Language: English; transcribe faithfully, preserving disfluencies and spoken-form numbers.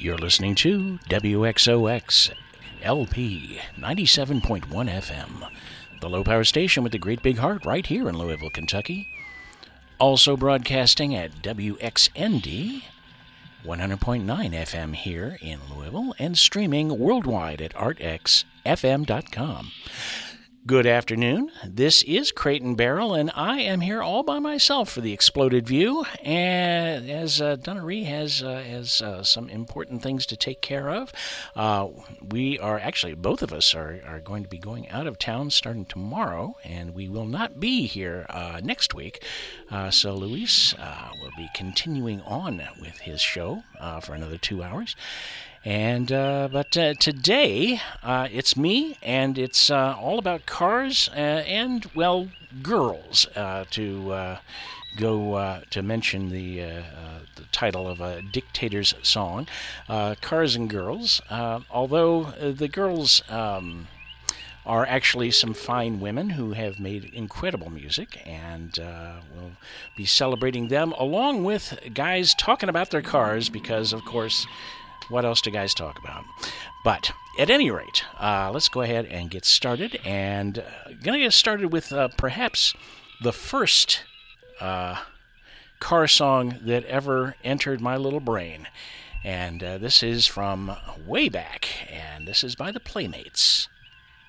You're listening to W X O X L P ninety-seven point one F M, the low-power station with the great big heart right here in Louisville, Kentucky. Also broadcasting at W X N D one hundred point nine F M here in Louisville and streaming worldwide at art x f m dot com. Good afternoon. This is Crate and Barrel, and I am here all by myself for the Exploded View. And as uh, Dunnery has uh, has uh, some important things to take care of, uh, we are actually both of us are, are going to be going out of town starting tomorrow, and we will not be here uh, next week. Uh, so Luis uh, will be continuing on with his show uh, for another two hours. And uh, but uh, today uh, it's me, and it's uh, all about cars uh, and well, girls. Uh, to uh, go uh, to mention the, uh, uh, the title of a Dictator's song, uh, "Cars and Girls." Uh, although uh, the girls um, are actually some fine women who have made incredible music, and uh, we'll be celebrating them along with guys talking about their cars because, of course, what else do guys talk about? But at any rate, uh, let's go ahead and get started. And uh, going to get started with uh, perhaps the first uh, car song that ever entered my little brain. And uh, this is from way back, and this is by the Playmates.